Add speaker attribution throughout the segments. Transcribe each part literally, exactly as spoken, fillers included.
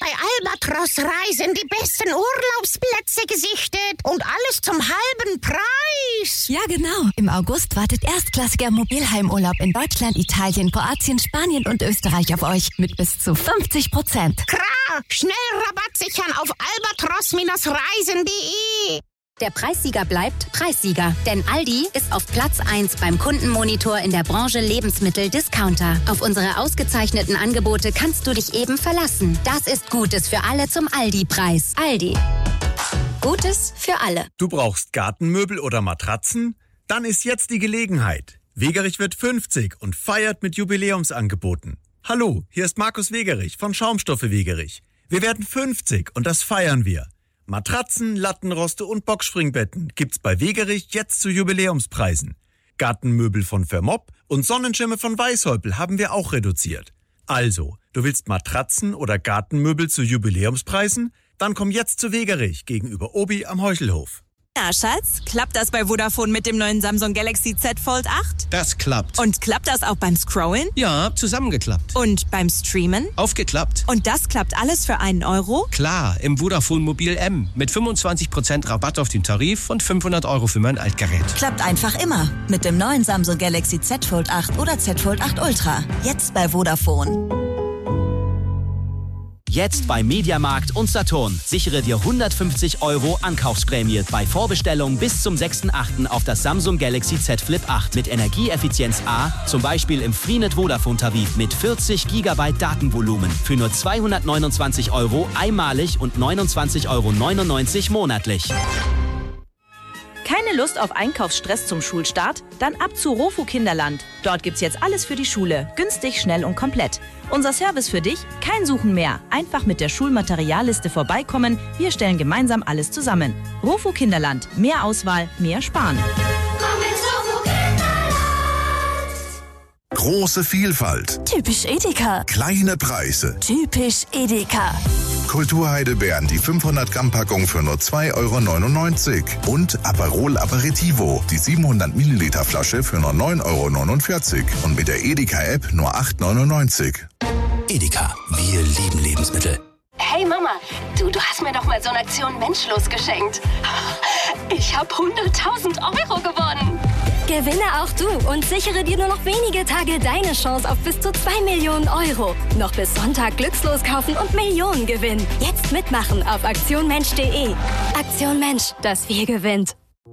Speaker 1: bei Albatros Reisen die besten Urlaubsplätze gesichtet und alles zum halben Preis.
Speaker 2: Ja, genau. Im August wartet erstklassiger Mobilheimurlaub in Deutschland, Italien, Kroatien, Spanien und Österreich auf euch mit bis zu fünfzig Prozent.
Speaker 1: Klar, schnell Rabatt sichern auf albatros Bindestrich reisen punkt de.
Speaker 3: Der Preissieger bleibt Preissieger, denn Aldi ist auf Platz eins beim Kundenmonitor in der Branche Lebensmittel-Discounter. Auf unsere ausgezeichneten Angebote kannst du dich eben verlassen. Das ist Gutes für alle zum Aldi-Preis. Aldi. Gutes für alle.
Speaker 4: Du brauchst Gartenmöbel oder Matratzen? Dann ist jetzt die Gelegenheit. Wegerich wird fünfzig und feiert mit Jubiläumsangeboten. Hallo, hier ist Markus Wegerich von Schaumstoffe Wegerich. Wir werden fünfzig und das feiern wir. Matratzen, Lattenroste und Boxspringbetten gibt's bei Wegerich jetzt zu Jubiläumspreisen. Gartenmöbel von Vermopp und Sonnenschirme von Weishäupl haben wir auch reduziert. Also, du willst Matratzen oder Gartenmöbel zu Jubiläumspreisen? Dann komm jetzt zu Wegerich gegenüber Obi am Heuchelhof.
Speaker 5: Na, Schatz, klappt das bei Vodafone mit dem neuen Samsung Galaxy Z Fold acht?
Speaker 6: Das klappt.
Speaker 5: Und klappt das auch beim Scrollen?
Speaker 6: Ja, zusammengeklappt.
Speaker 5: Und beim Streamen?
Speaker 6: Aufgeklappt.
Speaker 5: Und das klappt alles für einen Euro?
Speaker 6: Klar, im Vodafone Mobil M mit fünfundzwanzig Prozent Rabatt auf den Tarif und fünfhundert Euro für mein Altgerät.
Speaker 2: Klappt einfach immer mit dem neuen Samsung Galaxy Z Fold acht oder Z Fold acht Ultra. Jetzt bei Vodafone.
Speaker 7: Jetzt bei Mediamarkt und Saturn. Sichere dir hundertfünfzig Euro Ankaufsprämie bei Vorbestellung bis zum sechsten achten auf das Samsung Galaxy Z Flip acht mit Energieeffizienz A, zum Beispiel im Freenet Vodafone Tarif mit vierzig Gigabyte Datenvolumen für nur zweihundertneunundzwanzig Euro einmalig und neunundzwanzig Euro neunundneunzig monatlich.
Speaker 8: Keine Lust auf Einkaufsstress zum Schulstart? Dann ab zu Rofu Kinderland. Dort gibt's jetzt alles für die Schule. Günstig, schnell und komplett. Unser Service für dich? Kein Suchen mehr. Einfach mit der Schulmaterialliste vorbeikommen. Wir stellen gemeinsam alles zusammen. Rofu Kinderland. Mehr Auswahl, mehr Sparen.
Speaker 9: Komm ins Rofu Kinderland.
Speaker 10: Große Vielfalt.
Speaker 2: Typisch Edeka.
Speaker 10: Kleine Preise.
Speaker 2: Typisch Edeka.
Speaker 10: Kulturheidelbeeren, die fünfhundert Gramm Packung für nur zwei Euro neunundneunzig. Und Aperol Aperitivo, die siebenhundert Milliliter Flasche für nur neun Euro neunundvierzig. Und mit der Edeka-App nur acht Euro neunundneunzig.
Speaker 11: Edeka, wir lieben Lebensmittel.
Speaker 12: Hey Mama, du, du hast mir doch mal so eine Aktion Menschlos geschenkt. Ich habe hunderttausend Euro gewonnen.
Speaker 13: Gewinne auch du und sichere dir nur noch wenige Tage deine Chance auf bis zu zwei Millionen Euro. Noch bis Sonntag glückslos kaufen und Millionen gewinnen. Jetzt mitmachen auf aktion mensch punkt de. Aktion Mensch, das Wir gewinnt.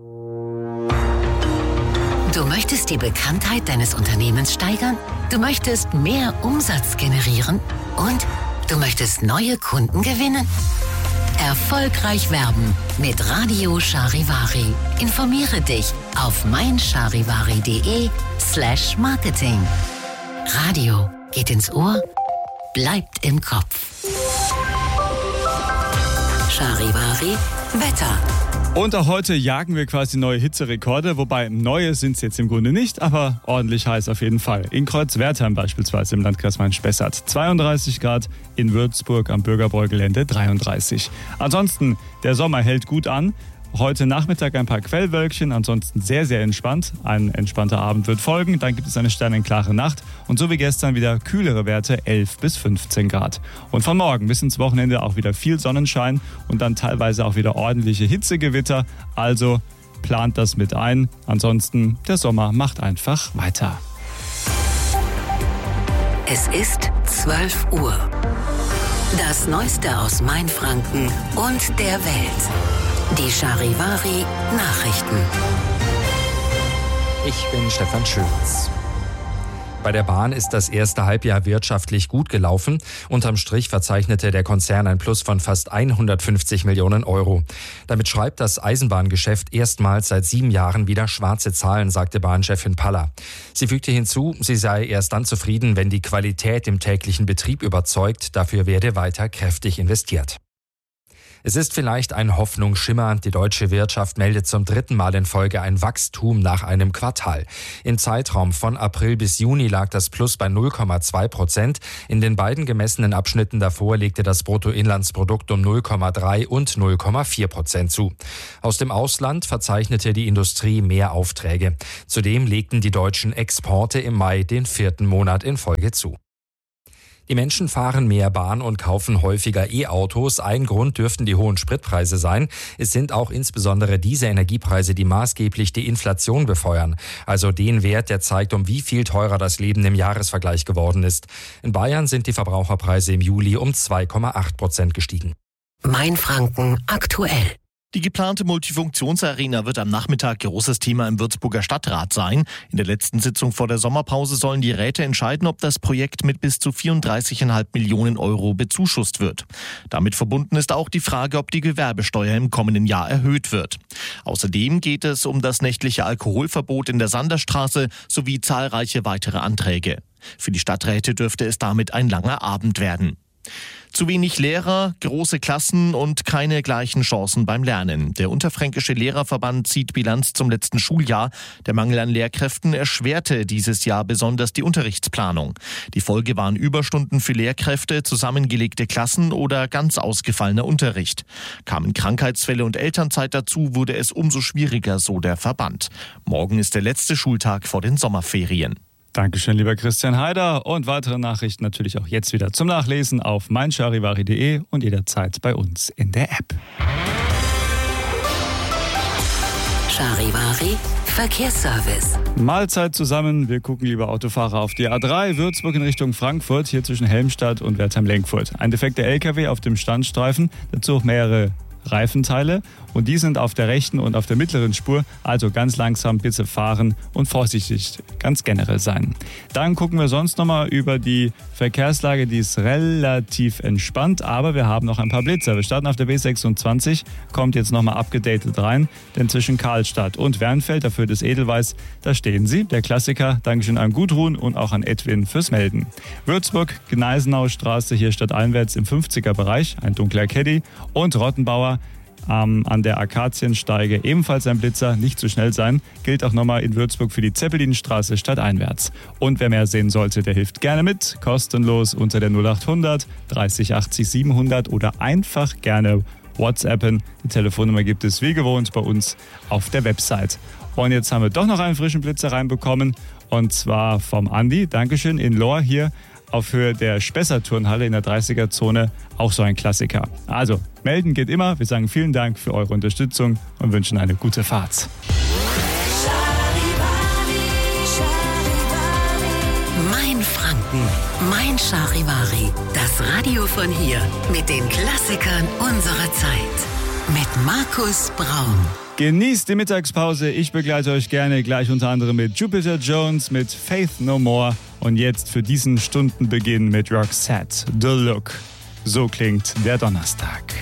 Speaker 14: Du möchtest die Bekanntheit deines Unternehmens steigern? Du möchtest mehr Umsatz generieren? Und du möchtest neue Kunden gewinnen? Erfolgreich werben mit Radio Charivari. Informiere dich auf meincharivari.de slash marketing. Radio geht ins Ohr, bleibt im Kopf. Charivari Wetter.
Speaker 15: Und auch heute jagen wir quasi neue Hitzerekorde, wobei neue sind es jetzt im Grunde nicht, aber ordentlich heiß auf jeden Fall. In Kreuzwertheim beispielsweise im Landkreis Main-Spessart zweiunddreißig Grad, in Würzburg am Bürgerbräugelände dreiunddreißig. Ansonsten, der Sommer hält gut an. Heute Nachmittag ein paar Quellwölkchen, ansonsten sehr, sehr entspannt. Ein entspannter Abend wird folgen, dann gibt es eine sternenklare Nacht und so wie gestern wieder kühlere Werte, elf bis fünfzehn Grad. Und von morgen bis ins Wochenende auch wieder viel Sonnenschein und dann teilweise auch wieder ordentliche Hitzegewitter. Also plant das mit ein. Ansonsten, der Sommer macht einfach weiter.
Speaker 14: Es ist zwölf Uhr. Das Neueste aus Mainfranken und der Welt. Die Charivari Nachrichten.
Speaker 16: Ich bin Stefan Schöns. Bei der Bahn ist das erste Halbjahr wirtschaftlich gut gelaufen. Unterm Strich verzeichnete der Konzern ein Plus von fast hundertfünfzig Millionen Euro. Damit schreibt das Eisenbahngeschäft erstmals seit sieben Jahren wieder schwarze Zahlen, sagte Bahnchefin Paller. Sie fügte hinzu, sie sei erst dann zufrieden, wenn die Qualität im täglichen Betrieb überzeugt. Dafür werde weiter kräftig investiert. Es ist vielleicht ein Hoffnungsschimmer. Die deutsche Wirtschaft meldet zum dritten Mal in Folge ein Wachstum nach einem Quartal. Im Zeitraum von April bis Juni lag das Plus bei null Komma zwei Prozent. In den beiden gemessenen Abschnitten davor legte das Bruttoinlandsprodukt um null Komma drei und null Komma vier Prozent zu. Aus dem Ausland verzeichnete die Industrie mehr Aufträge. Zudem legten die deutschen Exporte im Mai den vierten Monat in Folge zu. Die Menschen fahren mehr Bahn und kaufen häufiger E-Autos. Ein Grund dürften die hohen Spritpreise sein. Es sind auch insbesondere diese Energiepreise, die maßgeblich die Inflation befeuern. Also den Wert, der zeigt, um wie viel teurer das Leben im Jahresvergleich geworden ist. In Bayern sind die Verbraucherpreise im Juli um zwei Komma acht Prozent gestiegen.
Speaker 14: Mainfranken aktuell.
Speaker 17: Die geplante Multifunktionsarena wird am Nachmittag großes Thema im Würzburger Stadtrat sein. In der letzten Sitzung vor der Sommerpause sollen die Räte entscheiden, ob das Projekt mit bis zu vierunddreißig Komma fünf Millionen Euro bezuschusst wird. Damit verbunden ist auch die Frage, ob die Gewerbesteuer im kommenden Jahr erhöht wird. Außerdem geht es um das nächtliche Alkoholverbot in der Sanderstraße sowie zahlreiche weitere Anträge. Für die Stadträte dürfte es damit ein langer Abend werden. Zu wenig Lehrer, große Klassen und keine gleichen Chancen beim Lernen. Der Unterfränkische Lehrerverband zieht Bilanz zum letzten Schuljahr. Der Mangel an Lehrkräften erschwerte dieses Jahr besonders die Unterrichtsplanung. Die Folge waren Überstunden für Lehrkräfte, zusammengelegte Klassen oder ganz ausgefallener Unterricht. Kamen Krankheitsfälle und Elternzeit dazu, wurde es umso schwieriger, so der Verband. Morgen ist der letzte Schultag vor den Sommerferien.
Speaker 15: Dankeschön, lieber Christian Haider. Und weitere Nachrichten natürlich auch jetzt wieder zum Nachlesen auf meincharivari punkt de und jederzeit bei uns in der App.
Speaker 14: Charivari Verkehrsservice.
Speaker 15: Mahlzeit zusammen. Wir gucken, lieber Autofahrer, auf die A drei Würzburg in Richtung Frankfurt, hier zwischen Helmstadt und Wertheim-Lenkfurt. Ein defekter L K W auf dem Standstreifen, dazu auch mehrere Reifenteile und die sind auf der rechten und auf der mittleren Spur, also ganz langsam bitte fahren und vorsichtig ganz generell sein. Dann gucken wir sonst nochmal über die Verkehrslage, die ist relativ entspannt, aber wir haben noch ein paar Blitzer. Wir starten auf der B sechsundzwanzig, kommt jetzt nochmal abgedatet rein, denn zwischen Karlstadt und Wernfeld, dafür das Edelweiß, da stehen sie, der Klassiker. Dankeschön an Gudrun und auch an Edwin fürs Melden. Würzburg, Gneisenaustraße, hier stadteinwärts im fünfziger Bereich, ein dunkler Caddy und Rottenbauer Ähm, an der Akaziensteige ebenfalls ein Blitzer, nicht zu schnell sein, gilt auch nochmal in Würzburg für die Zeppelinstraße stadteinwärts. Und wer mehr sehen sollte, der hilft gerne mit, kostenlos unter der null achthundert dreißig achtzig siebenhundert oder einfach gerne WhatsAppen. Die Telefonnummer gibt es wie gewohnt bei uns auf der Website. Und jetzt haben wir doch noch einen frischen Blitzer reinbekommen und zwar vom Andi, Dankeschön, in Lohr hier auf Höhe der Spessart-Turnhalle in der dreißiger-Zone, auch so ein Klassiker. Also, melden geht immer. Wir sagen vielen Dank für eure Unterstützung und wünschen eine gute Fahrt.
Speaker 14: Mainfranken, mein Charivari. Das Radio von hier mit den Klassikern unserer Zeit. Mit Markus Braun.
Speaker 15: Genießt die Mittagspause. Ich begleite euch gerne gleich unter anderem mit Jupiter Jones, mit Faith No More und jetzt für diesen Stundenbeginn mit Roxette, The Look. So klingt der Donnerstag.